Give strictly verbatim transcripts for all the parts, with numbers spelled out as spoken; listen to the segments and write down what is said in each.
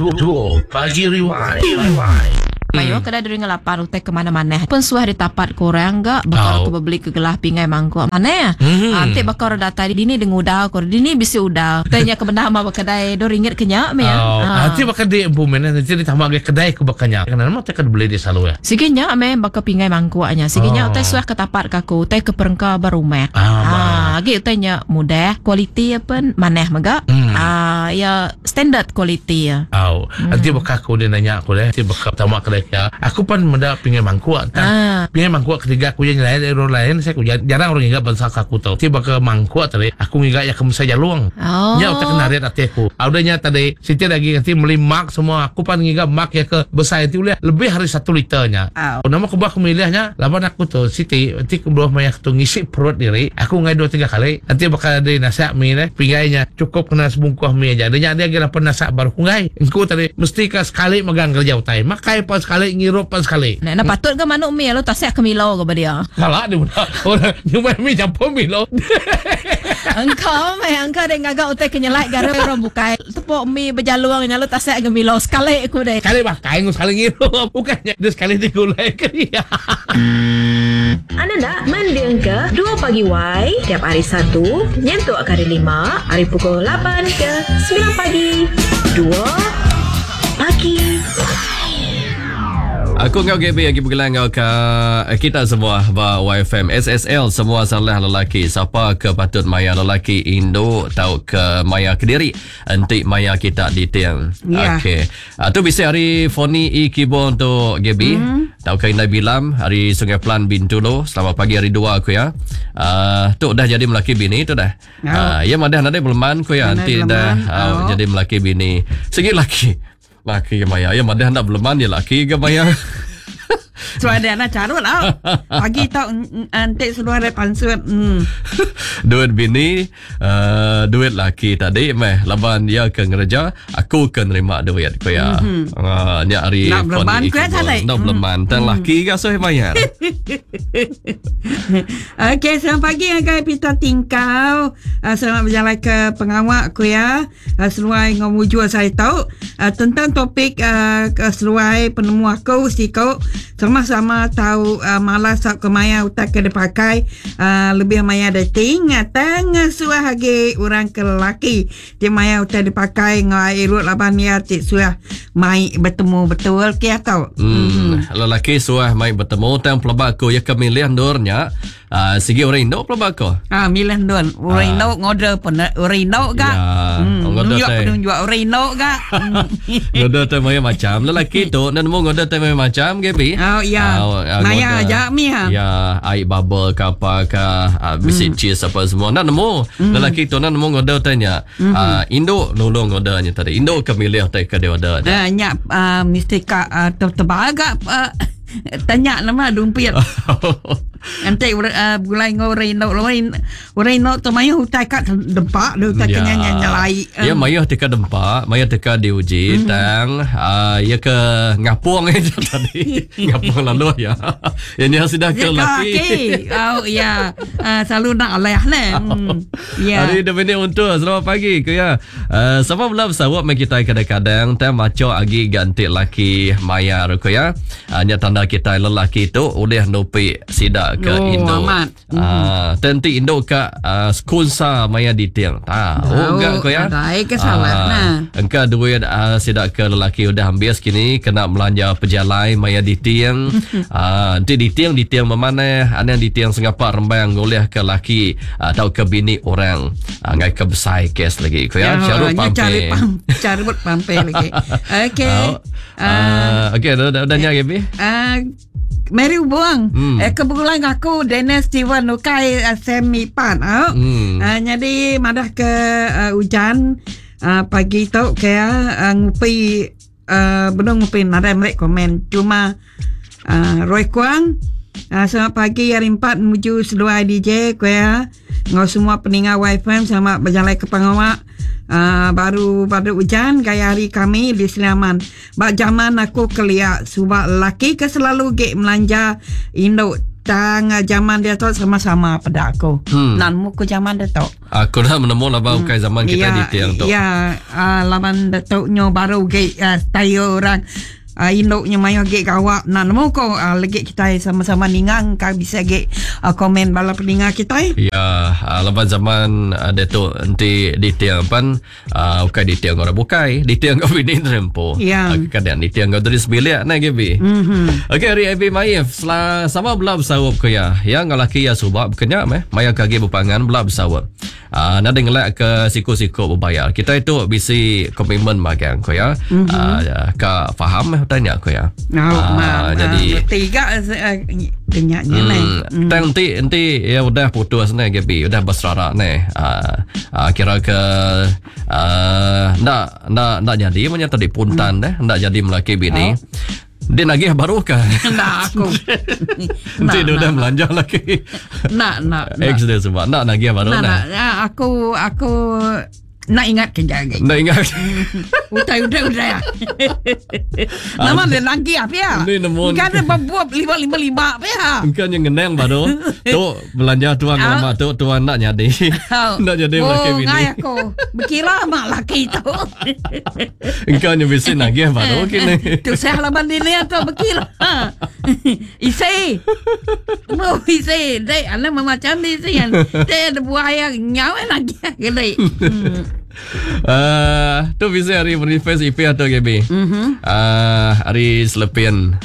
Duo Pagi Rewind. Mayo kada dari ngelapan utek kemana-mana pun suah ditapat korang gak bakal oh. Beli ke gelah pingai mangkuk mana ya mm-hmm. Nanti bakal data di dini dengan udang kor dini bisi udang tanya ke benda mah kedai do ringgit kenyak me ya oh. ah. Nanti bakal di bumen nanti ditambah ke kedai ku bakalnya karena nama tekan beli di salu ya siginya me bakal pingai mangkuknya siginya oh. Utek suah ketapat kaku utek ke perengka barumek ah gitu tanya mudah quality apa maneh maga mm. ah ya standard quality ya oh. mm. Nanti bakal aku dia nanya aku deh nanti bakal pertama kedai ya, aku pun mendak pingai mangkuk kan. Ah. Pingai mangkuk ketiga aku yang lain orang lain saya aku jarang orang ingat bangsa aku tahu. Tiba ke mangkuk tadi aku ingat ya kamu saja luang. Oh. Ya utak kenariat hati aku. Audanya tadi siti lagi nanti beli mak semua. Aku pun ingat mak ya ke besar itu boleh lebih hari satu liternya. Oh. Nama aku aku milihnya lawan aku tuh siti nanti aku belum banyak tuh ngisi perut diri. Aku ngai dua tiga kali. Nanti bakal ada nasi mie nih. Pingainya cukup kena sebungkus mie aja. Adanya dia kira pernah nasi baru ngai. Engkau tadi mesti ke sekali megang kerja utai. Makai pas sekali ngirup pas sekali. Nah, nah patut ke manuk mie lo tasek ke milo ke dia. Salah dia pula. Orang nyumai mie campur milo. Engkau meh engkau deh ngagak utek kenyelai gara orang bukai. Tepuk mie berjaluang nyalo tasek ke milo sekali aku deh. Sekali pakai ngus sekali ngirup bukannya dia sekali digulai ke dia. Anda nak mendiang ke dua pagi Y tiap hari Sabtu nyentuh hari lima hari pukul lapan ke sembilan pagi. Dua pagi. Aku ngau G B lagi bergelang ngau ke kita semua ba Y F M S S L semua salah lelaki siapa ke patut maya lelaki Indo tau ke maya Kediri antik maya kita di tiang yeah. Okey uh, tu bisa hari Foni I Kibo untuk G B mm. Tau ke Indah Bilam hari Sungai Pelan Bintulu selamat pagi hari dua aku ya uh, tu dah jadi melaki bini tu dah oh. uh, ya madah nade belman ku ya antik dah uh, oh. Jadi melaki bini segi laki laki ke maya ya madah nak beleman dia laki ke maya so ada anak carut lah pagi tau antik seluar ada pansut hmm. Duit bini uh, duit laki tadi meh laban dia ke ngereja aku ke nerima duit ko ya mm-hmm. uh, nyak hari nak beleman ku ya tadi nak beleman tan laki ke so bayar. Okey selamat pagi agak pita tingkau uh, selamat berjalan ke pengawak ku ya uh, seluai ngomujua saya tahu uh, tentang topik uh, seluai penemu aku si kau sama-sama tahu uh, malas tak kemaya utak ke dipakai uh, lebih maya dating tengah suah hagi orang ke lelaki dia maya utak dipakai ngai irut laban ya tik suah mai bertemu betul ke kau hmm, hmm. Lelaki suah mai bertemu tang pelabak ko ya kemilian dornya uh, segi orang Indo pelabak ko ah milian dor orang Indo ngode pun orang Indo ga ngode teh penunjuk orang Indo ga ngode teh maya macam lelaki tu nan mo ngode teh maya macam gebi oh ya uh, maya aja mia ya air bubble ke apa ke uh, bisik mm. cheese apa semua nan nemu mm. lelaki tu nan nemu ngode tanya mm-hmm. uh, Indo nolong ngodanya tadi Indo kemilih teh ke dia ada uh, nyak uh, mesti ka uh, tebal agak uh, tanya nama dumpit nanti uh, bulai ngorei no ngorei no tu mayu hutai kat dempak du tak kenya nyalai ya mayu tika dempak mayu tika diuji mm-hmm. tang uh, ya ke ngapung aja tadi ngapung lalu ya ini sudah ke laki oh ya uh, selalu nak aleh lah ya hari ini untuk selamat pagi ke ya uh, sama belum sawat mai kita kadang-kadang tang maco agi ganti laki maya ke ya hanya tanda kita lelaki tu udah nupi sidak ke oh, Indo. Ah, uh, tenti Indo ka uh, skunsa maya di tiang. Tahu oh, enggak ko ya? Dai ke salah nah. Engka duit uh, sidak ke lelaki udah ambil kini kena belanja pejalai maya di tiang. Ah, uh, nanti di tiang di tiang mana? Ana di tiang Singapura rembang ngoleh ke laki atau uh, ke bini orang. Uh, ngai ke besai kes lagi ko ya. Carut pampe. Cari pam, carut pampe lagi. Okey. Ah, okey dah dah nya Gaby. Ah Mary buang hmm. eh kebetulan aku Dennis Steven Nukai uh, semi pan oh. hmm. uh, jadi madah ke uh, hujan uh, pagi tu kayak uh, ngupi uh, belum ngupi nada mereka komen cuma uh, Roy Kuang uh, selamat pagi hari empat menuju seluar D J kayak ngau semua peninggal Y F M selamat berjalan ke pengawak Uh, baru pada hujan gaya hari kami di Selaman. Bak zaman aku keliak sebab lelaki ke selalu gek melanja Indo tang uh, zaman dia tu sama-sama pada aku. Hmm. Nan mu ku zaman dia tu. Aku dah menemu lah bau kai zaman kita di tiang tu. Ya, uh, laman dia tu nyo baru ge uh, tayo orang uh, induknya mayo ge kawak nan mu ko uh, lagi kita sama-sama ningang ka bisa ge uh, komen bala peninga kita. Ya, uh, lepas zaman uh, dia tu nanti di tiang pan uh, kai di tiang orang bukai, di tiang kau ini tempo. Ya. Uh, kadang di tiang kau dari sebilik na gibi. Mhm. Okey, hari Abi Maif, setelah sama belah bersawap ke ya. Yang lelaki ya subak berkenyak meh, maya kaki berpangan belah bersawap. Ah, uh, nada ngelak ke siku-siku berbayar. Kita itu bisi komitmen magang ko ya. Mm-hmm. Uh, ka faham tanya ko ya. Nah, uh, ma, jadi tiga uh, kenyaknya hmm, ni. Mm. Nanti nanti ya udah putus ni Gaby, udah berserah ni. Uh, uh, kira ke uh, nak nak nak jadi punya tadi puntan deh, nak jadi melaki bini. Oh. Dia nagih baru kan? Nak aku. Nanti dia udah belanja lagi. Nak, nak. Ex dia sebab nak nagih baru nak. Nak, nak. Aku, aku nak ingat kerja lagi. Nak ingat. Udah, udah, udah ya. Nama dia lagi apa ya? Ini nemu. Kan ada berbuat lima, lima, lima apa ya? Kan yang ngeneng baru. Tu belanja tuan lama tu tuan nak jadi. Nak jadi laki bini. Oh, ngai aku. Berkira mak laki tu. Kan yang bisa nagih baru kini. Tu saya laban dia ni atau berkira. Isi. Mau isi. Dek, anak macam ni isi kan. Dek ada buaya nyawa lagi. Gede. Uh, tu bisa hari manifest I P atau G B. Mm-hmm. Uh, hari selepian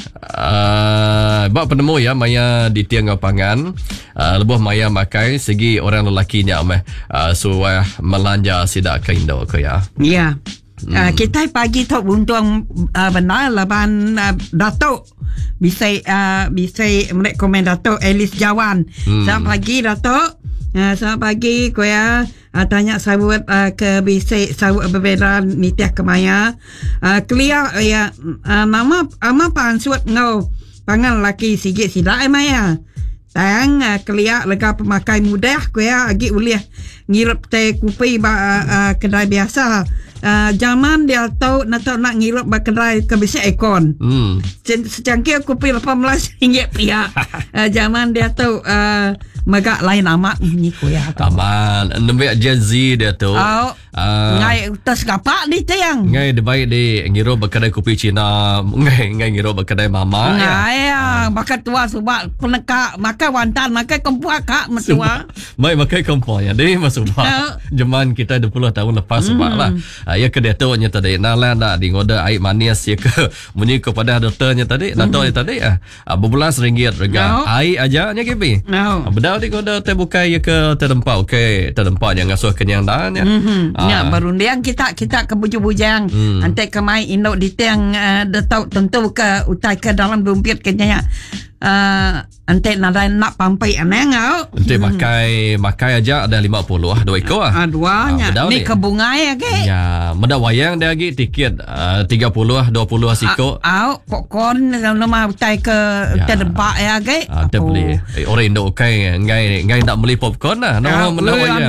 uh, bak penemu ya maya di tiang lapangan uh, lebuh maya makai segi orang lelakinya meh uh, suah melanja sidak ke Indo ke ya. Ya. Hmm. Uh, kita pagi tu untung uh, benar laban uh, Datuk bisa uh, bisa merekomen Datuk Elis Jawan. Hmm. Selamat pagi Datuk. Uh, selamat pagi kuya. Uh, tanya sawut uh, ke bisik sawut berbeda nitiah kemaya uh, clear uh, ya uh, nama ama pansut ngau pangan laki sigit sila maya tang uh, clear lega pemakai mudah kuya agi ulih ngirup teh kupi ba uh, uh, kedai biasa uh, zaman dia tahu nak tahu nak ngirup ba kedai ke bisik ekon hmm. secangkir kupi lapan belas ringgit pia uh, zaman dia tahu uh, Magak lain amat ni kuya. Taman, nembe Gen Z dia tu. Oh. Uh, ngai utas kapak ni tiang. Ngai de baik de ngiro berkedai kopi Cina, ngai ngai ngiro berkedai mama ngai, ya. Ngai ya, makan tua sebab peneka makan wantan makan kempuak kak metua. Baik makan kempuak ya. Deh masuk bah. Zaman kita dua puluh tahun lepas sebab lah. Ya ke dia tu nya tadi nalan dah di ngoda air manis ya ke munyi kepada doktornya tadi, doktornya tadi ah berbelas ringgit rega. Air aja nya gibi. Bedal di ngoda teh bukai ya ke terempat okey, terempat yang ngasuh kenyang dah nya. Ya, baru dia kita kita ke bujang-bujang. Hmm. Nanti ke mai induk di tiang uh, dia tahu tentu ke utai ke dalam dompet kenyanya. Uh, nanti nada nak pampai aneng au. Nanti makai makai aja ada lima puluh ah dua ekor ah. Ah duanya. Ah, ni ke bunga ya ke? Ya, meda wayang dia lagi tiket uh, tiga puluh ah dua puluh siko. Au, popcorn nama utai ke terdebak ya ke? Ah, dia beli. Eh, orang Indo okay ngai ngai nak beli popcorn lah. Nama meda wayang.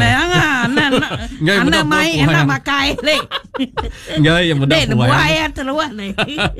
Ngai meda mai enak makai le. Ngai yang meda wayang. Buaya terluar le.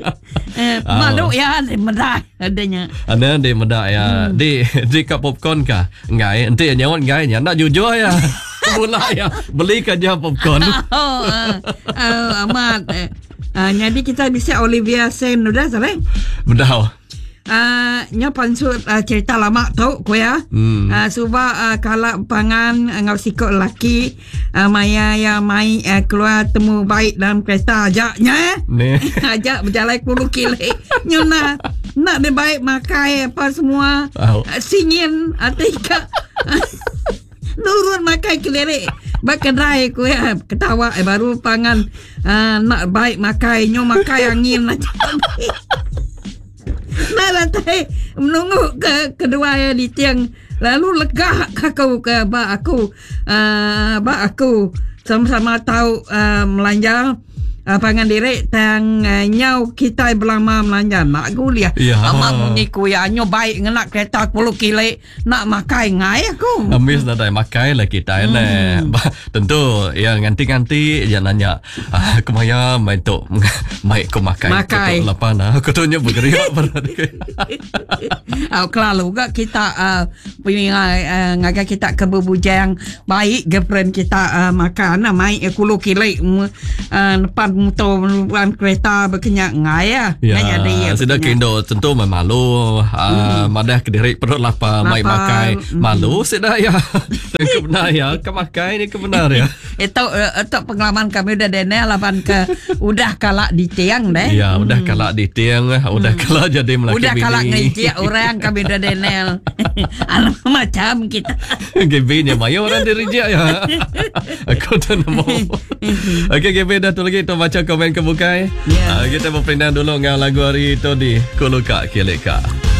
Eh, malu ya meda adanya. Ana de meda ya. Hmm. Di di kap popcorn kah? Ngai nanti nyawan ngai nya nak jujur ya. Mula ya beli kerja popcorn. Oh, uh, uh, amat. Uh, jadi kita bisa Olivia Sen udah sampai? Mudah. Uh, nya pansut uh, cerita lama tau ko ya. Hmm. Uh, suba uh, kala pangan uh, ngau sikok lelaki uh, maya ya mai uh, keluar temu baik dalam kereta ajaknya. Ne. Ajak berjalan sepuluh kilo. Nyuna nak dia baik makai apa semua. Oh. Uh, singin atika. Nurun makai kelere. Bakedai ko ya ketawa eh, baru pangan uh, nak baik makai nyo makai angin macam ni. Nah lantai menunggu ke kedua ya di tiang lalu lega aku ke ba aku uh, ba aku sama-sama tahu uh, melanja uh, pangan diri tang uh, nyau kita belama melanja nak guliah. Ya. Ama bunyi kuya nyo baik ngenak kereta sepuluh kilo nak makai ngai aku. Amis dah dah makai lah kita hmm. Ba, tentu yang nganti-nganti dia nanya ah, kemaya mai tok mai ko makai. Makai. Lapan ah. Aku tunya bergerak berada. Au kalau juga kita uh, punya uh, ngaga kita kebubujang baik girlfriend kita uh, makan uh, mai sepuluh kilo uh, depan motor depan kereta berkenyak ngai ya. Ya, sudah kendo tentu malu uh, hmm. madah kediri perut lapar mai makai hmm. malu sudah ya. Yang benar ya, kemakai ni kebenar ya. Itu uh, itu pengalaman kami udah dene lapan ke udah kalak di tiang deh. Ya, udah hmm. kalak di tiang, udah hmm. kalak jadi melaki udah bini. Udah kalak ngejek orang kami udah denel. Alam macam kita. Gebinya maya orang dirijak ya. Aku tak nemu. Okey, Gebi dah tu lagi tu baca komen kebukai. Yeah. Uh, kita berpindah dulu dengan lagu hari itu di Kuluka Kilika.